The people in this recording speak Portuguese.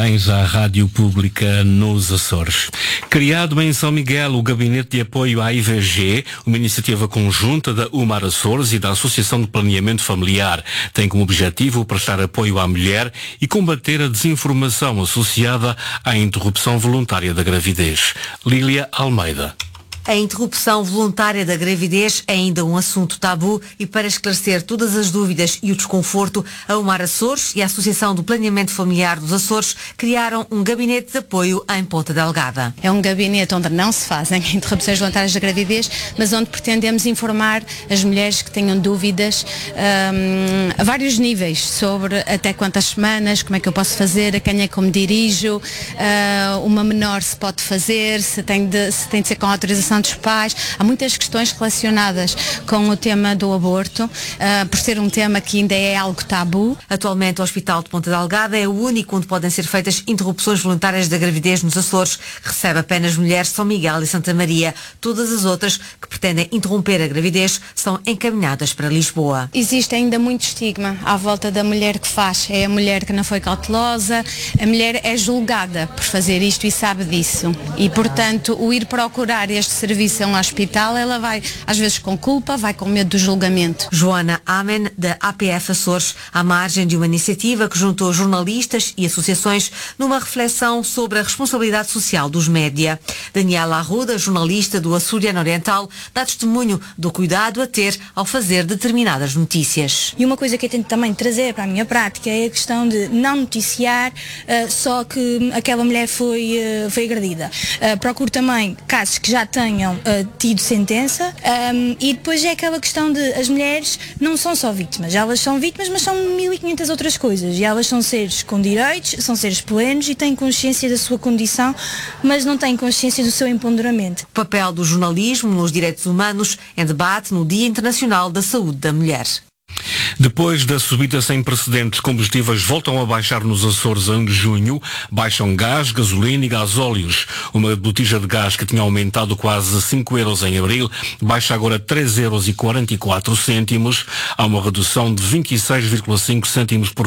parabéns à Rádio Pública nos Açores. Criado em São Miguel o Gabinete de Apoio à IVG, uma iniciativa conjunta da UMAR Açores e da Associação de Planeamento Familiar, tem como objetivo prestar apoio à mulher e combater a desinformação associada à interrupção voluntária da gravidez. Lília Almeida. A interrupção voluntária da gravidez é ainda um assunto tabu e para esclarecer todas as dúvidas e o desconforto, a UMAR Açores e a Associação do Planeamento Familiar dos Açores criaram um gabinete de apoio em Ponta Delgada. É um gabinete onde não se fazem interrupções voluntárias da gravidez, mas onde pretendemos informar as mulheres que tenham dúvidas a vários níveis sobre até quantas semanas, como é que eu posso fazer, a quem é que eu me dirijo, uma menor se pode fazer, se tem de ser com autorização dos pais. Há muitas questões relacionadas com o tema do aborto, por ser um tema que ainda é algo tabu. Atualmente o Hospital de Ponta Delgada é o único onde podem ser feitas interrupções voluntárias da gravidez nos Açores. Recebe apenas mulheres de São Miguel e Santa Maria. Todas as outras que pretendem interromper a gravidez são encaminhadas para Lisboa. Existe ainda muito estigma à volta da mulher que faz. É a mulher que não foi cautelosa, a mulher é julgada por fazer isto e sabe disso. E, portanto, o ir procurar este serviço a um hospital, ela vai, às vezes com culpa, vai com medo do julgamento. Joana Amen, da APF Açores, à margem de uma iniciativa que juntou jornalistas e associações numa reflexão sobre a responsabilidade social dos média. Daniela Arruda, jornalista do Açoriano Oriental, dá testemunho do cuidado a ter ao fazer determinadas notícias. E uma coisa que eu tento também trazer para a minha prática é a questão de não noticiar só que aquela mulher foi agredida. Procuro também casos que já tenham tido sentença e depois é aquela questão de as mulheres não são só vítimas, elas são vítimas, mas são 1500 outras coisas e elas são seres com direitos, são seres plenos e têm consciência da sua condição, mas não têm consciência do seu empoderamento. O papel do jornalismo nos direitos humanos em debate no Dia Internacional da Saúde da Mulher. Depois da subida sem precedentes, combustíveis voltam a baixar nos Açores em junho. Baixam gás, gasolina e gasóleos. Uma botija de gás que tinha aumentado quase 5 euros em abril baixa agora 3,44 euros. Há uma redução de 26,5 cêntimos por